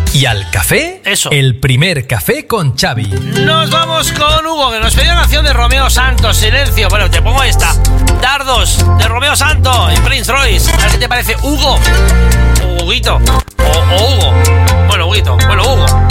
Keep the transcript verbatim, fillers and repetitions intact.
Y al café, eso. El primer café con Xavi. Nos vamos con Hugo, que nos pidió una canción de Romeo Santos, Silencio. Bueno, te pongo esta. Dardos, de Romeo Santos y Prince Royce. A ver qué te parece, Hugo. O Huguito. O, o Hugo. Bueno, Huguito. Bueno, Hugo.